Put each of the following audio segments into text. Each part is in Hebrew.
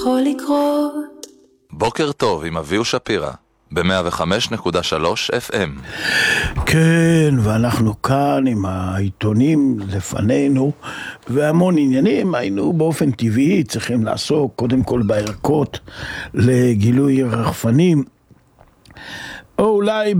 יכול לקרות. בוקר טוב עם אביהו שפירא ב-105.3 FM. כן, ואנחנו כאן עם העיתונים לפנינו והמון עניינים. היינו באופן טבעי צריכים לעסוק קודם כל בערכות לגילוי רחפנים, או אולי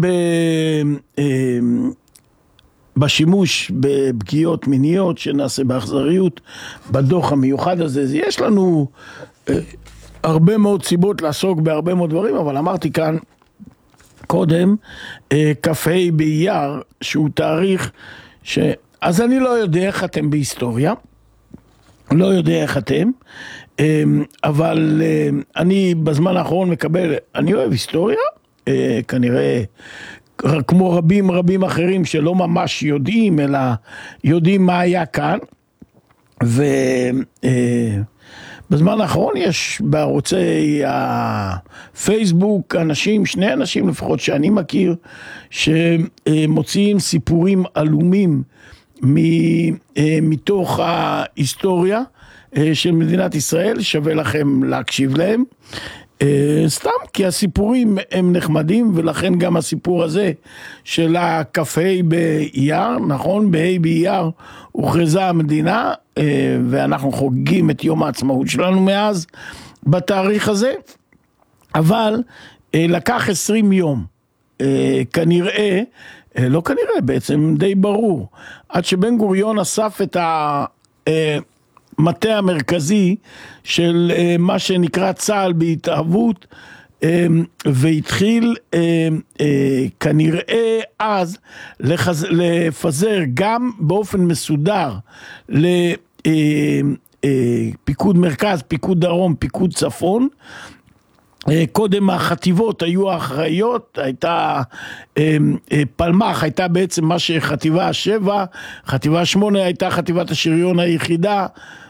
בשימוש בפגיעות מיניות שנעשה באכזריות בדוח המיוחד הזה. יש לנו הרבה מאוד סיבות לעסוק בהרבה מאוד דברים, אבל אמרתי כאן קודם כ"ה באייר, שהוא תאריך אז אני לא יודע איך אתם בהיסטוריה, לא יודע איך אתם, אבל אני בזמן האחרון מקבל, אני אוהב היסטוריה, כנראה כמו רבים אחרים שלא ממש יודעים, אלא יודעים מה היה כאן. ובזמן האחרון יש בערוצי הפייסבוק שני אנשים לפחות שאני מכיר, שמוציאים סיפורים עלומים מתוך ההיסטוריה של מדינת ישראל. שווה לכם להקשיב להם, סתם כי הסיפורים הם נחמדים, ולכן גם הסיפור הזה של כ"ה באייר, נכון, בה' באייר הוכרזה המדינה, ואנחנו חוגגים את יום העצמאות שלנו מאז בתאריך הזה, אבל לקח 20 יום, כנראה, לא כנראה, בעצם די ברור, עד שבן גוריון אסף את המטה המרכזי של מה שנקרא צה"ל בהתהוות, והתחיל כנראה אז לפזר גם באופן מסודר לפיקוד מרכז, פיקוד דרום, פיקוד צפון. קודם החטיבות היו האחראיות, הייתה פלמ"ח, הייתה בעצם מה שחטיבה 7, חטיבה 8 הייתה חטיבת השריון היחידה,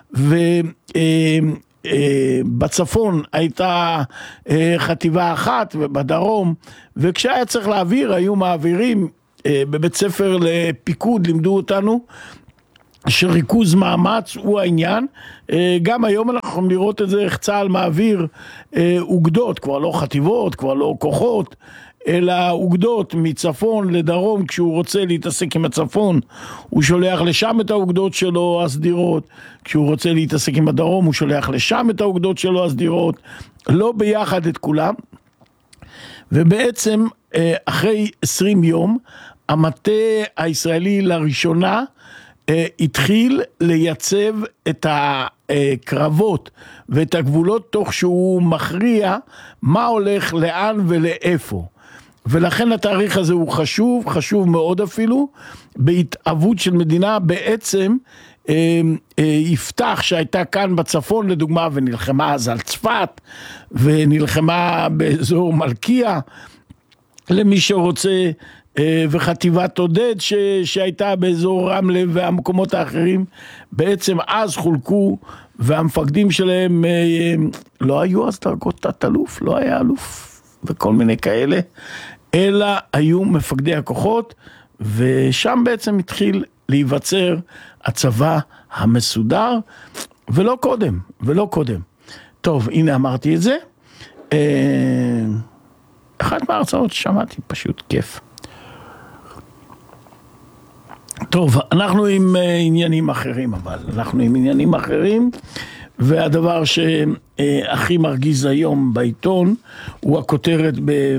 ובצפון הייתה חטיבה 1, ובדרום, וכשהיה צריך להעביר, היו מעבירים. בבית ספר לפיקוד לימדו אותנו שריכוז מאמץ הוא העניין. גם היום אנחנו יכולים לראות את זה, איך צה"ל מעביר אוגדות, כבר לא חטיבות, כבר לא כוחות, אלא אוגדות מצפון לדרום. כשהוא רוצה להתעסק עם הצפון, הוא שולח לשם את האוגדות שלו הסדירות, כשהוא רוצה להתעסק עם הדרום, הוא שולח לשם את האוגדות שלו הסדירות, לא ביחד את כולם. ובעצם אחרי 20 יום, המטה הישראלי לראשונה התחיל לייצב את הקרבות ואת הגבולות, תוך שהוא מכריע מה הולך לאן ולאיפה. ולכן התאריך הזה הוא חשוב, חשוב מאוד אפילו, בהתהוות של מדינה. בעצם יפתח שהייתה כאן בצפון לדוגמה, ונלחמה אז על צפת, ונלחמה באזור מלכיה, למי שרוצה, וחטיבת עודד שהייתה באזור רמלה והמקומות האחרים, בעצם אז חולקו, והמפקדים שלהם לא היו אז דרגות תת-אלוף, לא היה אלוף וכל מיני כאלה, אלא היו מפקדי הכוחות, ושם בעצם התחיל להיווצר הצבא המסודר, ולא קודם. טוב, הנה אמרתי את זה. אחת מההרצאות ששמעתי, פשוט כיף. טוב, אנחנו עם עניינים אחרים, והדבר שהכי מרגיז היום בעיתון, הוא הכותרת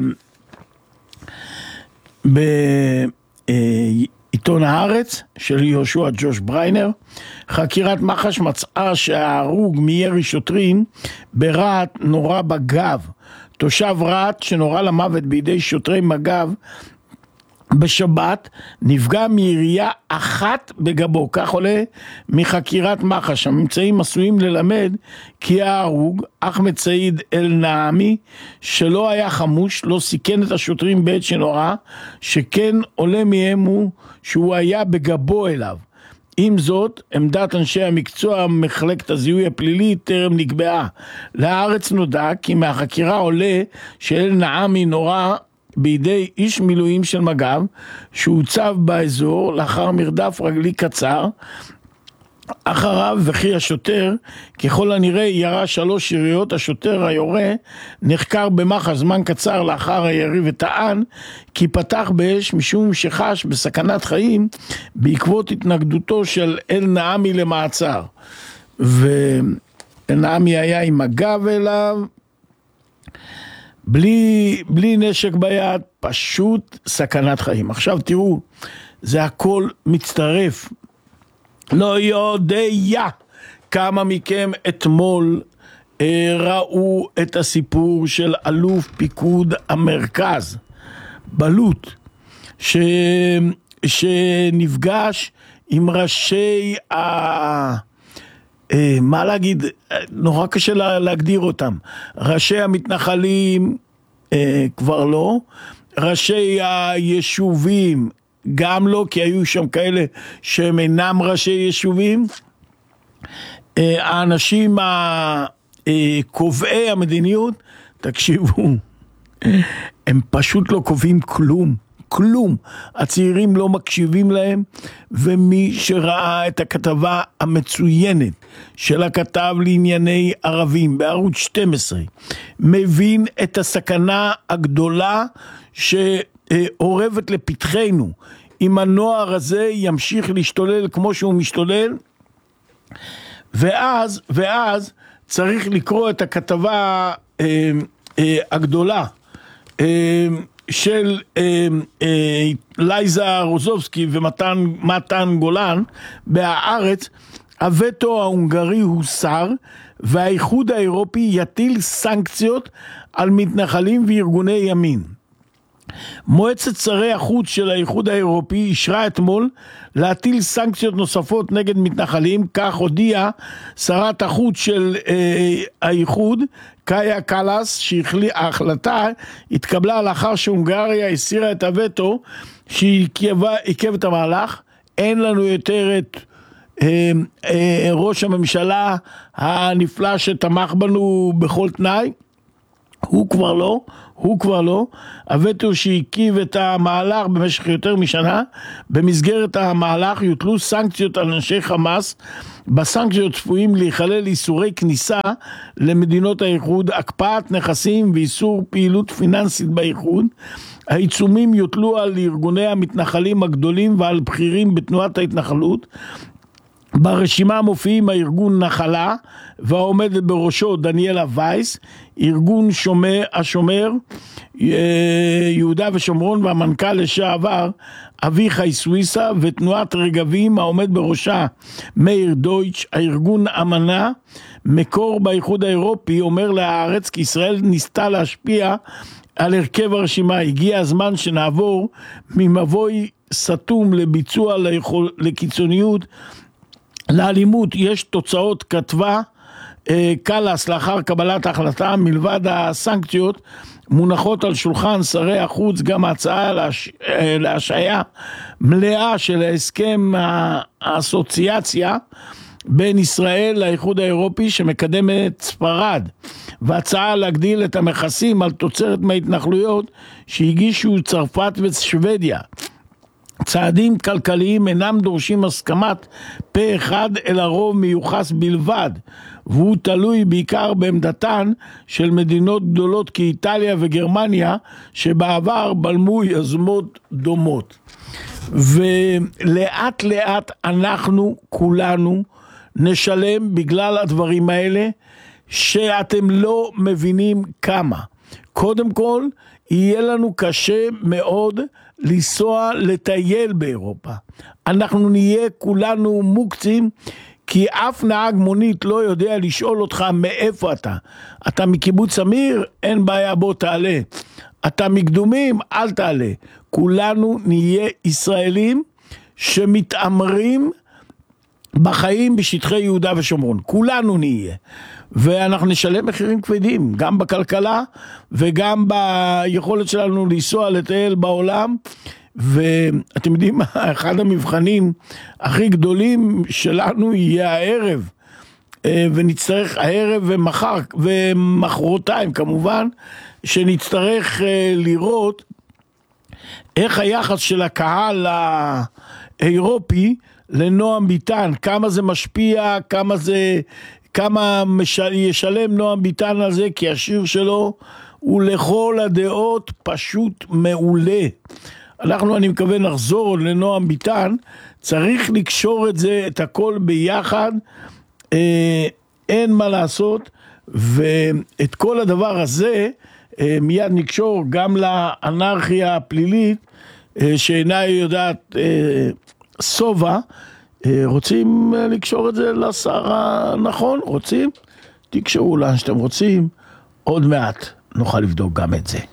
בעיתון הארץ של יהושע ג'וש בריינר. חקירת מח"ש מצאה שההרוג מירי שוטרים ברהט נורה בגב. תושב רהט שנורה למוות בידי שוטרי מג"ב בשבת, נפגע מירייה אחת בגבו. כך עולה מחקירת מח"ש. הממצאים עשויים ללמד כי ההרוג, אחמד סעיד אל נעמי, שלא היה חמוש, לא סיכן את השוטרים בעת שנורה, שכן עולה מהם הוא שהוא היה בגבו אליו. עם זאת, עמדת אנשי המקצוע מחלקת הזיהוי הפלילי טרם נקבעה. לארץ נודע כי מהחקירה עולה שאל נעמי נורה בידי איש מילואים של מג"ב שהוצב באזור לאחר מרדף רגלי קצר, אחריו וכי השוטר ככל הנראה ירה 3 יריות. השוטר היורה נחקר במח"ש זמן קצר לאחר הירי וטען כי פתח באש משום שחש בסכנת חיים בעקבות התנגדותו של אל-נעמי למעצר, ואל-נעמי היה עם הגב אליו בלי נשק ביד, פשוט סכנת חיים. עכשיו תראו, זה הכל מצטרף. לא יודע כמה מכם אתמול ראו את הסיפור של אלוף פיקוד המרכז בלוט שנפגש עם ראשי מה להגיד, נורא קשה להגדיר אותם, ראשי המתנחלים כבר לא, ראשי היישובים גם לא, כי היו שם כאלה שהם אינם ראשי יישובים. האנשים קובעי המדיניות, תקשיבו, הם פשוט לא קובעים כלום. הצעירים לא מקשיבים להם, ומי שראה את הכתבה המצוינת של הכתב לענייני ערבים בערוץ 12, מבין את הסכנה הגדולה שעורבת לפתחנו, אם הנוער הזה ימשיך להשתולל כמו שהוא משתולל, ואז צריך לקרוא את הכתבה הגדולה של לייזה רוזובסקי ומתן גולן בהארץ. הווטו ההונגרי הוסר והאיחוד האירופי יטיל סנקציות על מתנחלים וארגוני ימין. מועצת שרי החוץ של האיחוד האירופי אישרה אתמול להטיל סנקציות נוספות נגד מתנחלים, כך הודיעה שרת החוץ של האיחוד קאיה קלאס, שההחלטה התקבלה לאחר שהונגריה הסירה את הווטו שעיכב את המהלך. אין לנו יותר את ראש הממשלה הנפלא שתמך בנו בכל תנאי, הוא כבר לא. הווטו שעיכב את המהלך במשך יותר משנה. במסגרת המהלך יוטלו סנקציות על אנשי חמאס. בסנקציות צפויים להיכלל איסורי כניסה למדינות האיחוד, הקפאת נכסים ואיסור פעילות פיננסית באיחוד. העיצומים יוטלו על ארגוני המתנחלים הגדולים ועל בכירים בתנועת ההתנחלות. ברשימה מופיעים הארגון נחלה והעומדת בראשו דניאלה וייס, ארגון השומר יהודה ושומרון והמנכ"ל לשעבר אביחי סוויסה, ותנועת רגבים העומד בראשה מאיר דויטש. הארגון אמנה מקור באיחוד האירופי אומר להארץ כי ישראל ניסתה להשפיע על הרכב הרשימה. הגיע הזמן שנעבור ממבוי סתום לביצוע לקיצוניות לאלימות. יש תוצאות, כתבה קלאס לאחר קבלת ההחלטה. מלבד הסנקציות מונחות על שולחן שרי החוץ גם הצעה להשעיה מלאה של ההסכם האסוציאציה בין ישראל לאיחוד האירופי שמקדמת ספרד, והצעה להגדיל את המכסים על תוצרת מההתנחלויות שהגישו צרפת ושוודיה. צעדים כלכליים אינם דורשים הסכמת פה אחד אלא רוב מיוחס בלבד, והוא תלוי בעיקר בעמדתן של מדינות גדולות כאיטליה וגרמניה שבעבר בלמו יוזמות דומות. ולאט לאט אנחנו כולנו נשלם בגלל הדברים האלה שאתם לא מבינים כמה. קודם כל יהיה לנו קשה מאוד לנסוע לטייל באירופה. אנחנו נהיה כולנו מוקצים, כי אף נהג מונית לא יודע לשאול אותך מאיפה אתה. אתה מקיבוץ אמיר? אין בעיה, בוא תעלה. אתה מקדומים? אל תעלה. כולנו נהיה ישראלים שמתאמרים בחיים בשטחי יהודה ושומרון. כולנו נהיה. ואנחנו נשלם מחירים כבדים, גם בכלכלה וגם ביכולת שלנו לנסוע לטייל בעולם. ואתם יודעים, אחד המבחנים הכי גדולים שלנו יהיה הערב, ונצטרך הערב ומחרתיים כמובן, שנצטרך לראות איך היחס של הקהל האירופי לנועם ביטן, כמה זה משפיע, כמה ישלם נועם ביטן על זה, כי השיר שלו הוא לכל הדעות פשוט מעולה. אני מקווה נחזור לנועם ביטן, צריך לקשור את הכל ביחד, אין מה לעשות, ואת כל הדבר הזה מיד נקשור גם לאנרכיה הפלילית, שאינה יודעת סובה. רוצים לקשור את זה לשר הנכון? רוצים? תקשרו לאן שאתם רוצים, עוד מעט נוכל לבדוק גם את זה.